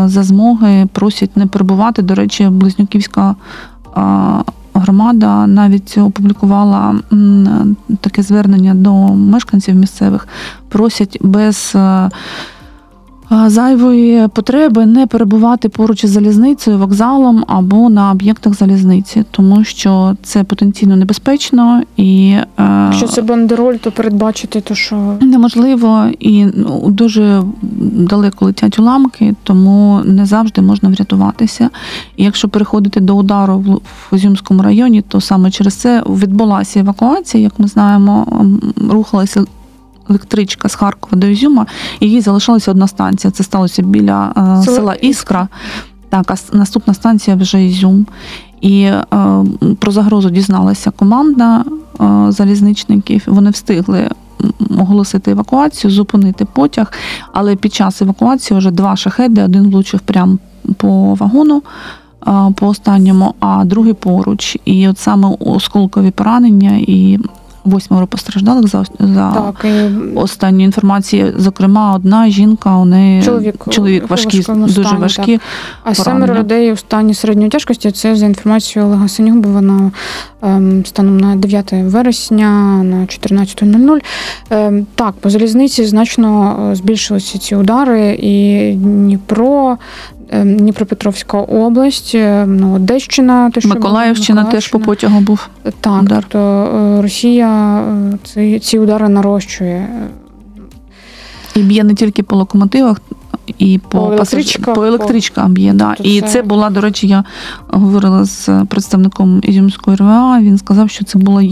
за змоги просять не перебувати. До речі, Близнюківська громада навіть опублікувала таке звернення до мешканців місцевих. Просять без зайвої потреби не перебувати поруч із залізницею, вокзалом або на об'єктах залізниці, тому що це потенційно небезпечно і якщо це бандероль, то передбачити, то що неможливо, і дуже далеко летять уламки, тому не завжди можна врятуватися. І якщо переходити до удару в Ізюмському районі, то саме через це відбулася евакуація, як ми знаємо, рухалася електричка з Харкова до Ізюма, і їй залишилася одна станція. Це сталося біля села Іскра. Так, а наступна станція вже Ізюм. І про загрозу дізналася команда залізничників. Вони встигли оголосити евакуацію, зупинити потяг, але під час евакуації вже 2 шахеди, один влучив прямо по вагону, по останньому, а другий поруч. І от саме осколкові поранення і 8 постраждалих за останню інформацію. Зокрема, одна жінка, у неї чоловік важкі, дуже важкі. А 7 людей у стані середньої тяжкості, це за інформацією Олега Синьгубова станом на 9 вересня на 14:00. Так, по залізниці значно збільшилися ці удари, і Дніпропетровська область, Одещина, Миколаївщина теж по потягу був. Так, удар. Тобто Росія ці удари нарощує. І б'є не тільки по локомотивах, і по електричкам б'є. Да. І це була, до речі, я говорила з представником Ізюмської РВА, він сказав, що це була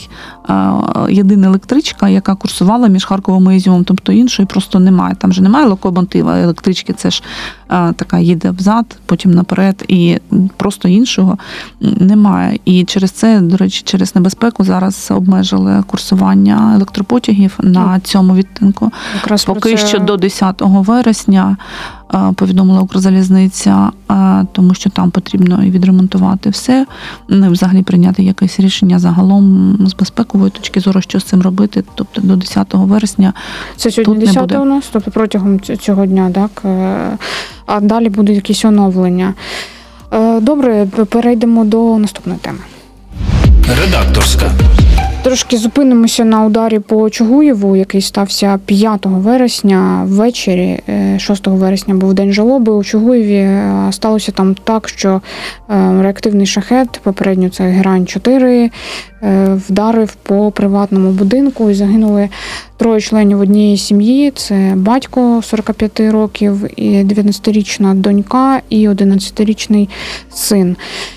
єдина електричка, яка курсувала між Харковом і Ізюмом, тобто іншої просто немає. Там же немає локомотива, електрички це ж така їде взад, потім наперед, і просто іншого немає. І через це, до речі, через небезпеку зараз обмежили курсування електропотягів на цьому відтинку. Поки що до 10 вересня повідомила Укрзалізниця, тому що там потрібно і відремонтувати все, ну і взагалі прийняти якесь рішення загалом з безпекової точки зору, що з цим робити, тобто до 10 вересня. Це сьогодні 10 у нас, тобто протягом цього дня, так? А далі будуть якісь оновлення. Добре, перейдемо до наступної теми. Редакторська. Трошки зупинимося на ударі по Чугуєву, який стався 5 вересня ввечері. 6 вересня був день жалоби у Чугуєві. Сталося там так, що реактивний шахед, попередньо це Герань-4, вдарив по приватному будинку і загинули 3 членів однієї сім'ї. Це батько 45 років, і 19-річна донька і 11-річний син.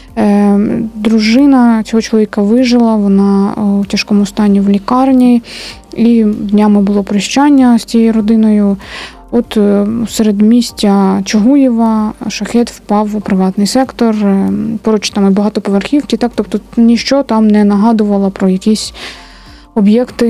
Дружина цього чоловіка вижила, вона у тяжкому стані в лікарні, і днями було прощання з цією родиною. От серед містя Чугуєва шахед впав у приватний сектор, поруч там і багатоповерхівки, так, тобто ніщо там не нагадувало про якісь об'єкти,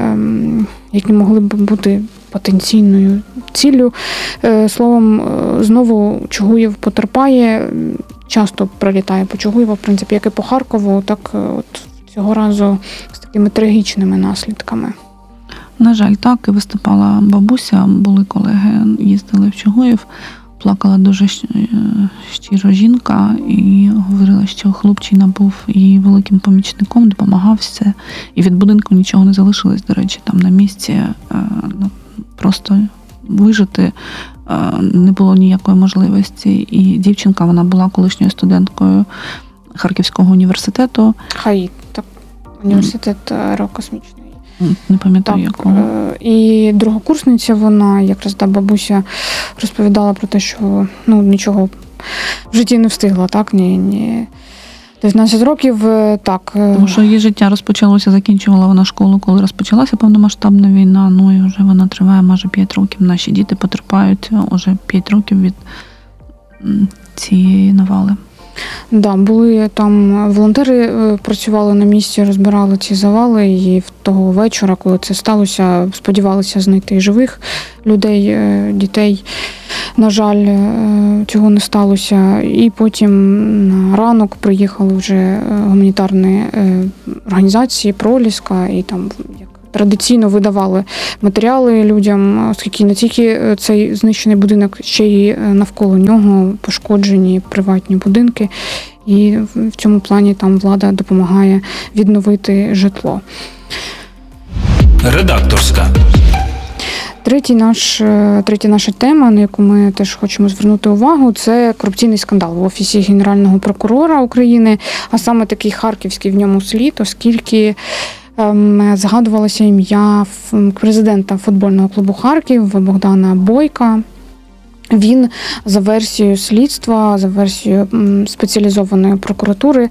які могли б бути потенційною ціллю. Словом, знову Чугуєв потерпає, часто прилітає по Чугуєву, в принципі, як і по Харкову, так от цього разу з такими трагічними наслідками. На жаль, так, і виступала бабуся, були колеги, їздили в Чугуєв, плакала дуже щиро жінка і говорила, що хлопчина був її великим помічником, допомагав все, і від будинку нічого не залишилось, до речі, там на місці, просто вижити не було ніякої можливості. І дівчинка, вона була колишньою студенткою Харківського університету. ХАІ, так, університет аерокосмічний. Не пам'ятаю, якого. І другокурсниця вона, якраз бабуся розповідала про те, що нічого в житті не встигла, так, ні 19 років, так. Тому що її життя розпочалося, закінчувала вона школу, коли розпочалася повномасштабна війна, і вже вона триває майже 5 років. Наші діти потерпають уже 5 років від цієї навали. Да, були там волонтери, працювали на місці, розбирали ці завали, і того вечора, коли це сталося, сподівалися знайти живих людей, дітей. На жаль, цього не сталося. І потім на ранок приїхали вже гуманітарні організації, Проліска, і там, як традиційно видавали матеріали людям, оскільки не тільки цей знищений будинок, ще й навколо нього пошкоджені приватні будинки. І в цьому плані там влада допомагає відновити житло. Редакторська. Третя наша тема, на яку ми теж хочемо звернути увагу, це корупційний скандал в Офісі Генерального прокурора України, а саме такий харківський в ньому слід, оскільки згадувалося ім'я президента футбольного клубу «Харків» Богдана Бойка. Він за версією слідства, за версією спеціалізованої прокуратури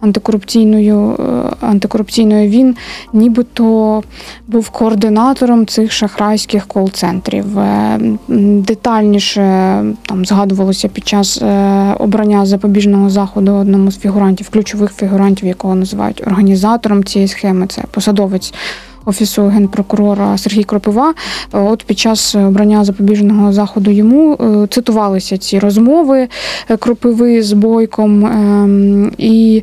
антикорупційної, він нібито був координатором цих шахрайських кол-центрів. Детальніше там згадувалося під час обрання запобіжного заходу одному з фігурантів, ключових фігурантів, якого називають організатором цієї схеми. Це посадовець Офісу Генпрокурора Сергій Кропива. От під час обрання запобіжного заходу йому цитувалися ці розмови Кропиви з Бойком, і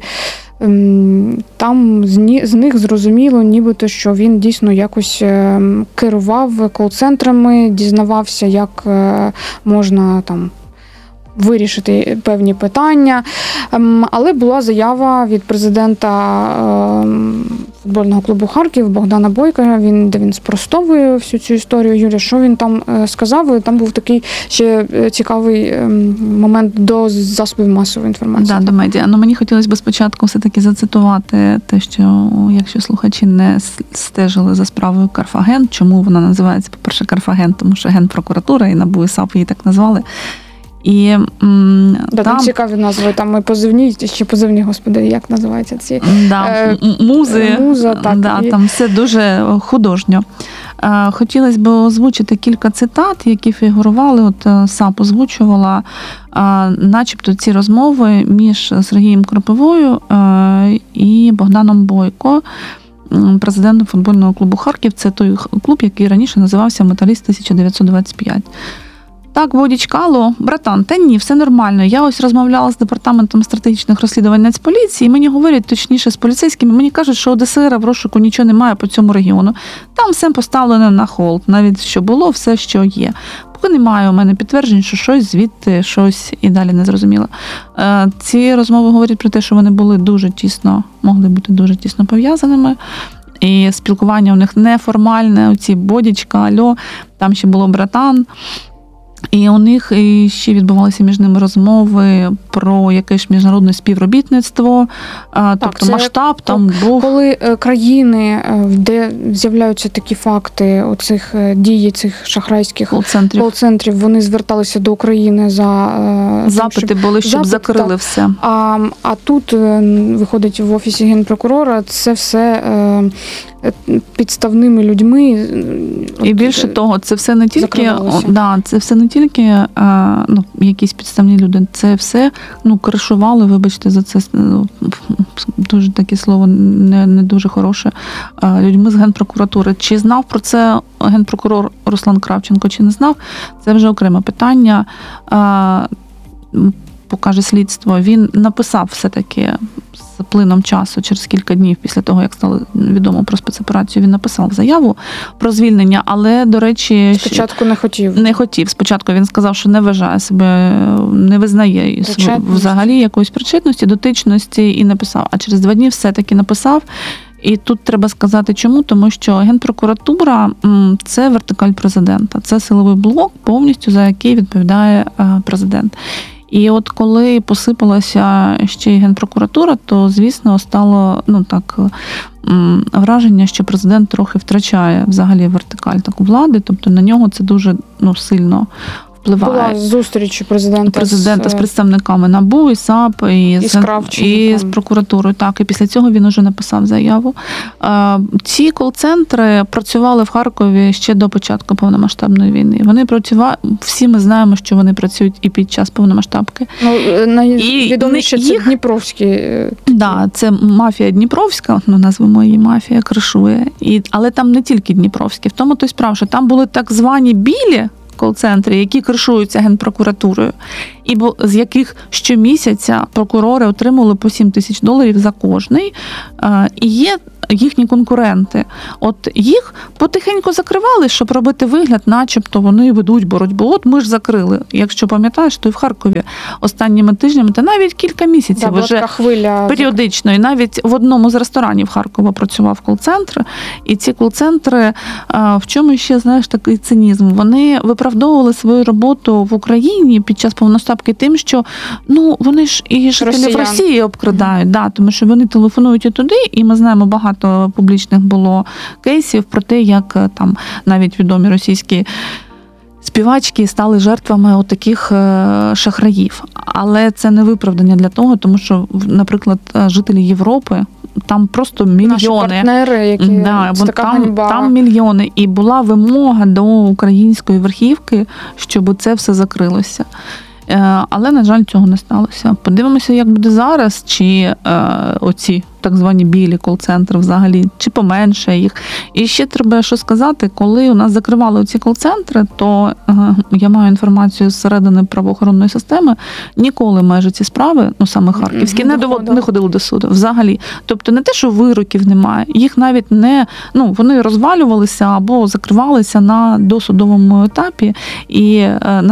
там з них зрозуміло, нібито, що він дійсно якось керував кол-центрами, дізнавався, як можна там вирішити певні питання. Але була заява від президента футбольного клубу «Харків» Богдана Бойка, де він спростовує всю цю історію. Юрій, що він там сказав? Там був такий ще цікавий момент до засобів масової інформації. До медіа. Мені хотілося б спочатку все-таки зацитувати те, що якщо слухачі не стежили за справою Карфаген, чому вона називається, по-перше, Карфаген, тому що Генпрокуратура і НАБУ і САП її так назвали. І там цікаві назви, там і позивні, ще позивні, господи, як називаються ці? Муза, так. Там все дуже художньо. Хотілося б озвучити кілька цитат, які фігурували, от САП озвучувала, начебто ці розмови між Сергієм Кропивою і Богданом Бойко, президентом футбольного клубу «Харків». Це той клуб, який раніше називався «Металіст 1925». Так, Бодічкало, братан, та ні, все нормально. Я ось розмовляла з департаментом стратегічних розслідувань Нацполіції, і мені говорять, точніше, з поліцейськими, мені кажуть, що ОДСР в розшуку нічого немає по цьому регіону. Там все поставлено на холд, навіть що було, все, що є. Поки немає у мене підтверджень, що щось звідти, щось і далі не зрозуміло. Ці розмови говорять про те, що вони були дуже тісно, могли бути дуже тісно пов'язаними. І спілкування у них неформальне, оці Бодічка, альо, там ще було братан. І у них ще відбувалися між ними розмови про якесь міжнародне співробітництво, тобто масштаб там був. Коли країни, де з'являються такі факти оцих дій, цих шахрайських кол-центрів, вони зверталися до України за запити були, щоб закрили все. А тут виходить в Офісі Генпрокурора це все підставними людьми. І більше того, це все не тільки якісь підставні люди, це все кришували, вибачте за це, дуже таке слово не дуже хороше, людьми з Генпрокуратури. Чи знав про це генпрокурор Руслан Кравченко, чи не знав, це вже окреме питання. Покаже слідство. Він написав все-таки з плином часу, через кілька днів після того, як стало відомо про спецоперацію, він написав заяву про звільнення, але, до речі... Спочатку не хотів. Спочатку він сказав, що не вважає себе, не визнає взагалі якоїсь причетності, дотичності і написав. А через 2 дні все-таки написав. І тут треба сказати чому, тому що Генпрокуратура – це вертикаль президента, це силовий блок, повністю за який відповідає президент. І от коли посипалася ще й Генпрокуратура, то, звісно, стало враження, що президент трохи втрачає взагалі вертикаль таку влади, тобто на нього це дуже сильно впливає. Була зустріч президента з представниками НАБУ, і САП, і з прокуратурою. Так, і після цього він уже написав заяву. Ці кол-центри працювали в Харкові ще до початку повномасштабної війни. Вони працювали, всі ми знаємо, що вони працюють і під час повномасштабки. Найвідоміше це Дніпровські. Так, це мафія Дніпровська, назвемо її мафія, кришує. Але там не тільки Дніпровські. В тому то й справа, що там були так звані білі кол-центри, які кришуються Генпрокуратурою, і з яких щомісяця прокурори отримували по $7 тисяч за кожний. І є їхні конкуренти. От їх потихеньку закривали, щоб робити вигляд, начебто вони ведуть боротьбу. От ми ж закрили. Якщо пам'ятаєш, то і в Харкові останніми тижнями, та навіть кілька місяців була вже така хвиля періодично. І навіть в одному з ресторанів Харкова працював кол-центр. І ці кол-центри, в чому ще, знаєш, такий цинізм? Вони виправдовували свою роботу в Україні під час повномасштабки тим, що вони ж і жителів Росії обкрадають, тому що вони телефонують і туди, і ми знаємо, багато публічних було кейсів про те, як там навіть відомі російські співачки стали жертвами отаких шахраїв. Але це не виправдання для того, тому що, наприклад, жителі Європи, там просто мільйони. Наші партнери, які там мільйони. І була вимога до української верхівки, щоб це все закрилося. Але, на жаль, цього не сталося. Подивимося, як буде зараз, чи оці так звані білі кол-центри взагалі, чи поменше їх. І ще треба що сказати, коли у нас закривали ці кол-центри, то я маю інформацію з середини правоохоронної системи, ніколи майже ці справи, саме харківські, не ходили до суду взагалі. Тобто не те, що вироків немає, їх навіть не, вони розвалювалися або закривалися на досудовому етапі, і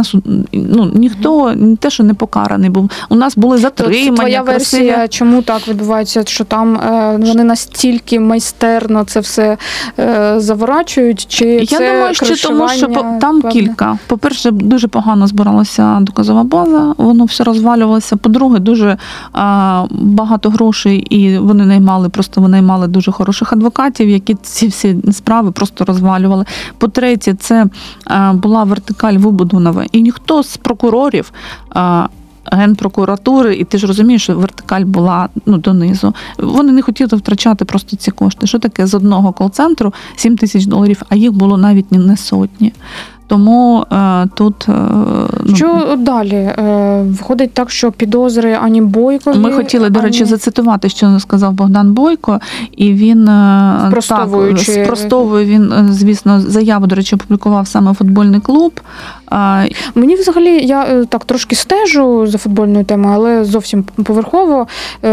ніхто не те, що не покараний був. У нас були затримання. Твоя версія, чому так відбувається, що там вони настільки майстерно це все заворачують, чи я це думаю, що тому, що там певне? Кілька. По-перше, дуже погано збиралася доказова база, воно все розвалювалося. По-друге, дуже багато грошей, і вони наймали дуже хороших адвокатів, які ці всі справи просто розвалювали. По-третє, це була вертикаль вибудована, і ніхто з прокурорів, Генпрокуратури, і ти ж розумієш, що вертикаль була донизу. Вони не хотіли втрачати просто ці кошти. Що таке з одного кол-центру $7,000, а їх було навіть не сотні. Тому тут... Що далі? Виходить так, що підозри Ані Бойкові... Ми хотіли, до речі, зацитувати, що сказав Богдан Бойко, і він спростовує, він, звісно, заяву, до речі, опублікував саме футбольний клуб. Мені взагалі, я так трошки стежу за футбольною темою, але зовсім поверхово.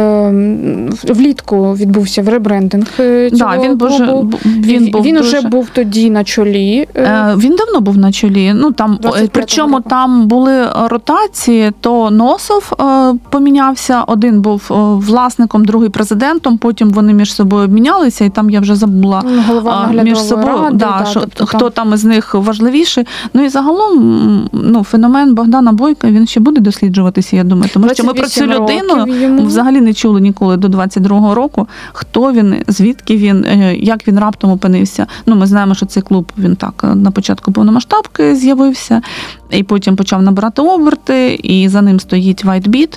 Влітку відбувся ребрендинг цього клубу. Він уже був тоді на чолі. Він давно був на чолі. Причому там були ротації, то Носов помінявся, один був власником, другий президентом, потім вони між собою обмінялися, і там я вже забула між собою, хто там із них важливіший. І загалом феномен Богдана Бойка, він ще буде досліджуватися, я думаю, тому що ми про цю людину взагалі не чули ніколи до 22-го року, хто він, звідки він, як він раптом опинився. Ми знаємо, що цей клуб, він так на початку повномасштабки з'явився, і потім почав набирати оберти, і за ним стоїть WhiteBit.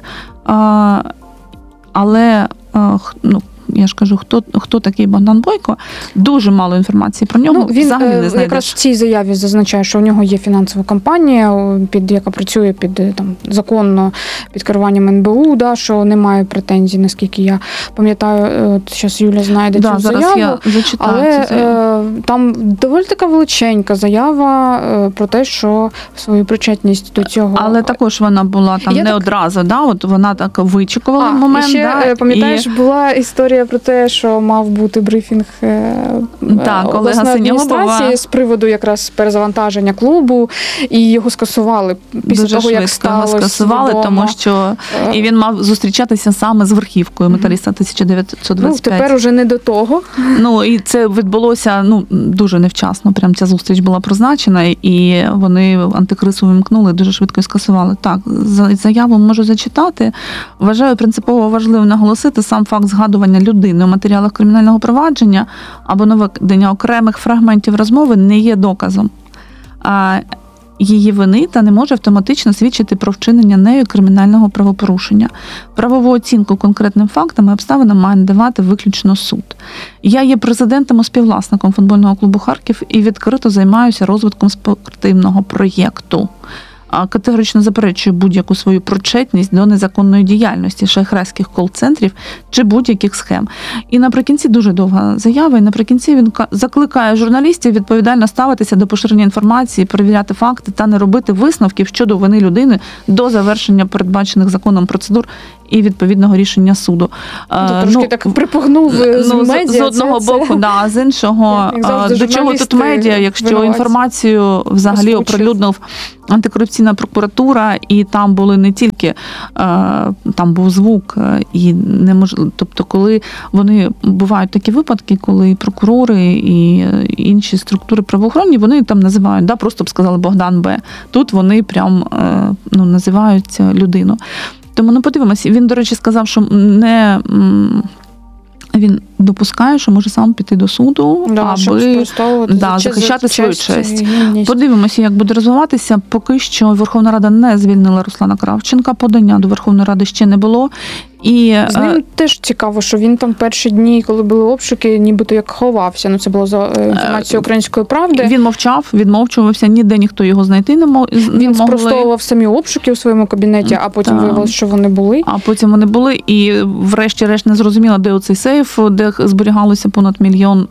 Але, я ж кажу, хто такий Богдан Бойко, дуже мало інформації про нього, він взагалі не знайдеш. Якраз в цій заяві зазначає, що у нього є фінансова компанія, яка працює законно під керуванням НБУ, що немає претензій, наскільки я пам'ятаю. Зараз Юля знайде цю зараз заяву. Я зачитаю але цю заяву. Там доволі така величенька заява про те, що свою причетність до цього... Але також вона була там не одразу, вона так вичікувала момент. Ще, пам'ятаєш, була історія про те, що мав бути брифінг обласної адміністрації з приводу якраз перезавантаження клубу, і його скасували після дуже того, як сталося. Скасували, тому що і він мав зустрічатися саме з верхівкою Металіста 1925. Тепер уже не до того. І це відбулося дуже невчасно. Прям ця зустріч була призначена, і вони антикрису вимкнули, дуже швидко і скасували. Так, заяву можу зачитати. Вважаю принципово важливо наголосити сам факт згадування людини у матеріалах кримінального провадження або наведення окремих фрагментів розмови не є доказом її вини та не може автоматично свідчити про вчинення нею кримінального правопорушення. Правову оцінку конкретним фактам і обставинам має надавати виключно суд. Я є президентом і співвласником футбольного клубу «Харків» і відкрито займаюся розвитком спортивного проєкту. Категорично заперечує будь-яку свою причетність до незаконної діяльності шахрайських кол-центрів чи будь-яких схем. І наприкінці дуже довга заява, і наприкінці він закликає журналістів відповідально ставитися до поширення інформації, перевіряти факти та не робити висновків щодо вини людини до завершення передбачених законом процедур і відповідного рішення суду. Трошки так припугнув з медіа. З одного боку, да, з іншого, як завжди, до чого тут журналісти медіа, якщо винуватці. інформацію взагалі Озвучив. оприлюднив антикорупційна прокуратура, і там були не тільки, там був звук, і тобто коли бувають такі випадки, коли прокурори і інші структури правоохоронні, вони там називають, да, просто б сказали Богдан Б. Тут вони прям називають людину. Тому подивимося. Він, до речі, сказав, що він допускає, що може сам піти до суду, аби захищати свою честь. Подивимося, як буде розвиватися. Поки що Верховна Рада не звільнила Руслана Кравченка, подання до Верховної Ради ще не було. І з ним теж цікаво, що він там перші дні, коли були обшуки, нібито як ховався. Це було за інформацією Української правди. Він мовчав, відмовчувався, ніде ніхто його знайти не мог. Він спростовував самі обшуки у своєму кабінеті, а потім виявилося, що вони були. І врешті-решт не зрозуміло, де оцей сейф, де зберігалося понад $1 мільйон,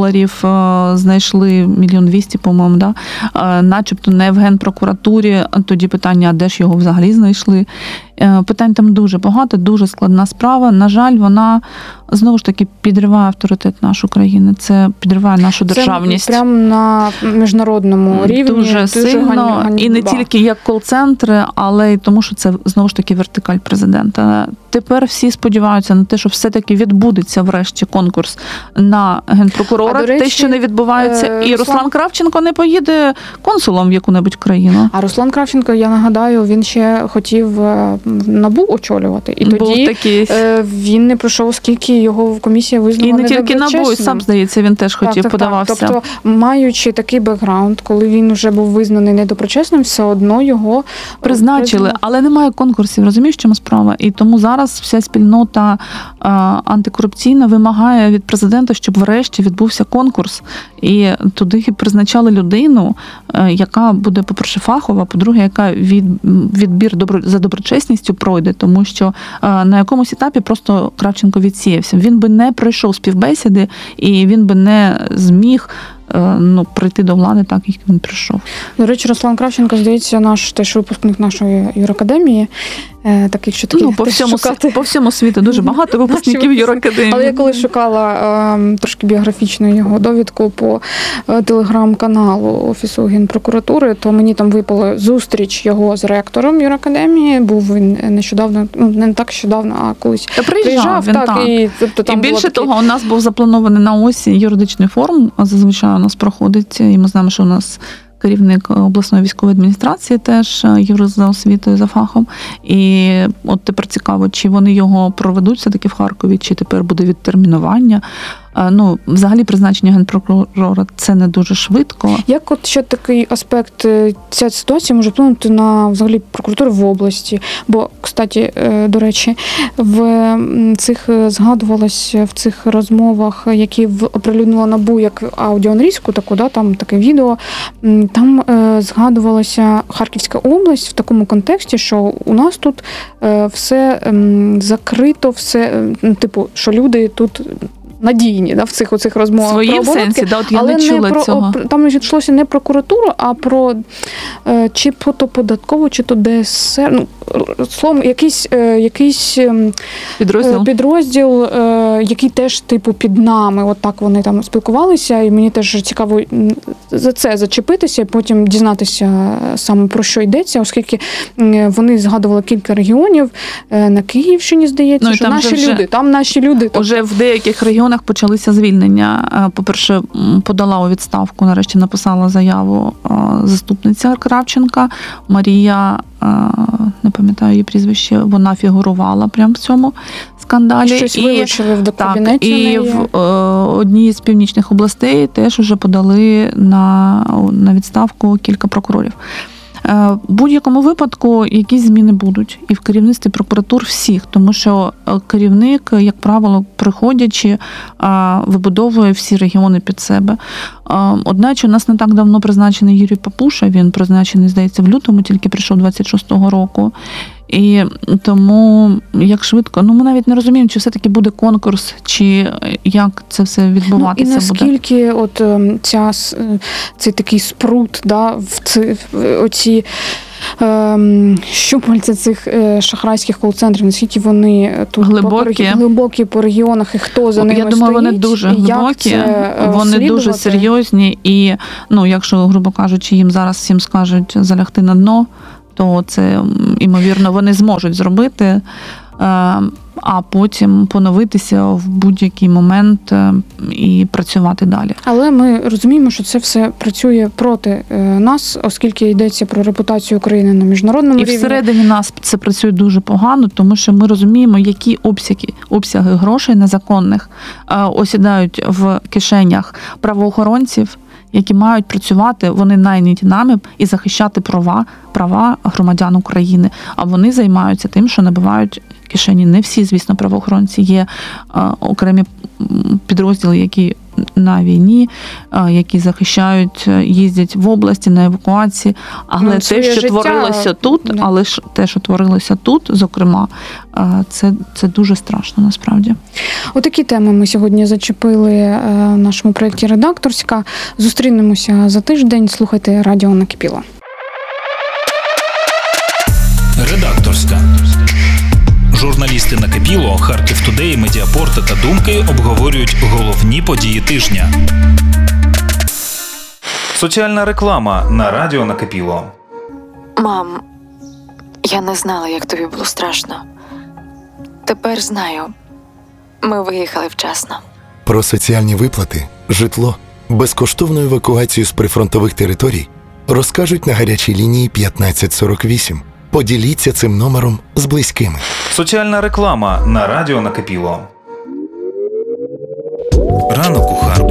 знайшли 1,2 мільйона, по-моєму, да? Начебто не в Генпрокуратурі. Тоді питання, а де ж його взагалі знайшли? Питань там дуже багато, дуже складна справа. На жаль, вона знову ж таки підриває авторитет нашої країни. Це підриває нашу державність. Це прямо на міжнародному рівні. Дуже сильно. І не тільки як кол-центри, але й тому, що це знову ж таки вертикаль президента. Тепер всі сподіваються на те, що все-таки відбудеться врешті конкурс на генпрокурора. До речі, те, що не відбувається. І Руслан Кравченко не поїде консулом в яку-небудь країну. А Руслан Кравченко, я нагадаю, він ще хотів НАБУ очолювати. І тоді він не пройшов, оскільки його комісія визнала недоброчесним. І не тільки НАБУ, і сам, здається, він теж хотів, подавався. Тобто, маючи такий бекграунд, коли він вже був визнаний недоброчесним, все одно його призначили. Але немає конкурсів, розумієш, в чому справа? І тому зараз вся спільнота антикорупційна вимагає від президента, щоб врешті відбувся конкурс. І туди призначали людину, яка буде, по-перше, фахова, по-друге, яка відбір за доброчесністю пройде, тому що на якомусь етапі просто Кравченко відсіявся. Він би не пройшов співбесіди, і він би не зміг прийти до влади так, як він прийшов. До речі, Руслан Кравченко, здається, наш теж випускник нашої юракадемії. Так, якщо по всьому світу дуже багато випускників юракадемії. Але я коли шукала трошки біографічну його довідку по телеграм-каналу Офісу Генпрокуратури, то мені там випала зустріч його з ректором юракадемії. Був він нещодавно, не так нещодавно, а колись приїжджав. І більше того, у нас був запланований на осінь юридичний форум, зазвичай у нас проходить, і ми знаємо, що у нас керівник обласної військової адміністрації теж юрист за освітою, за фахом. І от тепер цікаво, чи вони його проведуть все-таки в Харкові, чи тепер буде відтермінування. Взагалі призначення генпрокурора – це не дуже швидко. Як от ще такий аспект, ця ситуація може вплинути на взагалі прокуратуру в області? Бо, кстати, до речі, згадувалось в цих розмовах, які оприлюднила НАБУ як аудіонарізку, таку, да, там таке відео, там згадувалася Харківська область в такому контексті, що у нас тут все закрито, все, що люди тут надійні, да, в цих розмовах. Свої в сенсі, да, от я не чула цього. Там йшлося не про прокуратуру, а про чи то податкову, чи то ДСР. Словом, якийсь підрозділ, який теж під нами. От так вони там спілкувалися, і мені теж цікаво за це зачепитися, і потім дізнатися саме про що йдеться, оскільки вони згадували кілька регіонів на Київщині, здається, що наші люди. Уже в деяких регіонах почалися звільнення. По-перше, подала у відставку, нарешті написала заяву заступниця Кравченка, Марія, не пам'ятаю її прізвище, вона фігурувала прямо в цьому скандалі. Щось вилучили в кабінеті. І в одній з північних областей теж уже подали на відставку кілька прокурорів. В будь-якому випадку якісь зміни будуть і в керівництві прокуратур всіх, тому що керівник, як правило, приходячи, вибудовує всі регіони під себе. Одначе у нас не так давно призначений Юрій Папуша, він призначений, здається, в лютому, тільки прийшов 26-го року. І тому, як швидко, ми навіть не розуміємо, чи все-таки буде конкурс, чи як це все відбуватися буде. І наскільки цей такий спрут, да, в оці щупальця цих шахрайських кол-центрів, наскільки вони тут глибокі по регіонах, і хто за ними стоїть? Я думаю, вони дуже глибокі, вони дуже серйозні, і, якщо, грубо кажучи, їм зараз всім скажуть залягти на дно, то це, ймовірно, вони зможуть зробити, а потім поновитися в будь-який момент і працювати далі. Але ми розуміємо, що це все працює проти нас, оскільки йдеться про репутацію України на міжнародному рівні. І всередині нас це працює дуже погано, тому що ми розуміємо, які обсяги грошей незаконних осідають в кишенях правоохоронців, які мають працювати, вони найняті нами і захищати права громадян України. А вони займаються тим, що набивають кишені. Не всі, звісно, правоохоронці. Є окремі підрозділи, які на війні, які захищають, їздять в області на евакуації. Але те, що творилося тут, зокрема, це дуже страшно насправді. Отакі теми ми сьогодні зачепили в нашому проєкті «Редакторська». Зустрінемося за тиждень. Слухайте радіо «Накипіло». Редакторська. Журналісти «Накипіло», Харків Тудей, Медіапорт та Думки обговорюють головні події тижня. Соціальна реклама на радіо «Накипіло». Мам, я не знала, як тобі було страшно. Тепер знаю. Ми виїхали вчасно. Про соціальні виплати, житло, безкоштовну евакуацію з прифронтових територій розкажуть на гарячій лінії 1548. Поділіться цим номером з близькими. Соціальна реклама на радіо «Накипіло». Ранок у Харкові.